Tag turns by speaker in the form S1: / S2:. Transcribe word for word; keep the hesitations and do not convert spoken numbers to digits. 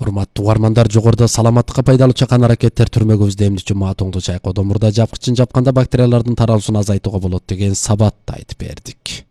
S1: Урматтуу угармандар, жогоруда саламаттыкка пайдалуу чакан аракеттер түрмөгүбүздө эмдичи маатоңду чайкоодо мурда жапкычын жапканда бактериялардын таралуусун азайтууга болот деген сабатты айтып бердик.